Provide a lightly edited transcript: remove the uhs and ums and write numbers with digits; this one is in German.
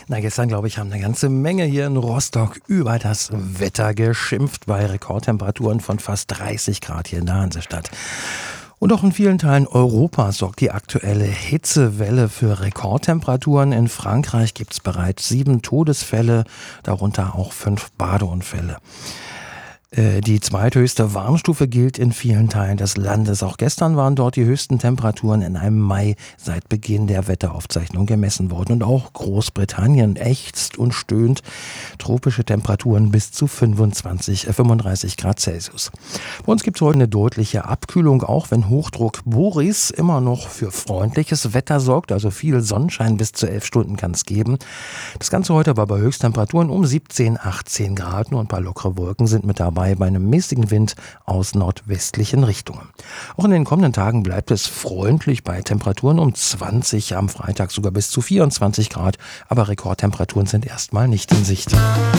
Na, gestern, glaube ich, haben eine ganze Menge hier in Rostock über das Wetter geschimpft bei Rekordtemperaturen von fast 30 Grad hier in der Hansestadt. Und auch in vielen Teilen Europas sorgt die aktuelle Hitzewelle für Rekordtemperaturen. In Frankreich gibt es bereits 7 Todesfälle, darunter auch 5 Badeunfälle. Die zweithöchste Warnstufe gilt in vielen Teilen des Landes. Auch gestern waren dort die höchsten Temperaturen in einem Mai seit Beginn der Wetteraufzeichnung gemessen worden. Und auch Großbritannien ächzt und stöhnt. Tropische Temperaturen bis zu 35 Grad Celsius. Bei uns gibt es heute eine deutliche Abkühlung, auch wenn Hochdruck Boris immer noch für freundliches Wetter sorgt. Also viel Sonnenschein, bis zu 11 Stunden kann es geben. Das Ganze heute war bei Höchsttemperaturen um 17, 18 Grad. Nur ein paar lockere Wolken sind mit dabei bei einem mäßigen Wind aus nordwestlichen Richtungen. Auch in den kommenden Tagen bleibt es freundlich bei Temperaturen um 20, am Freitag sogar bis zu 24 Grad. Aber Rekordtemperaturen sind erstmal nicht in Sicht.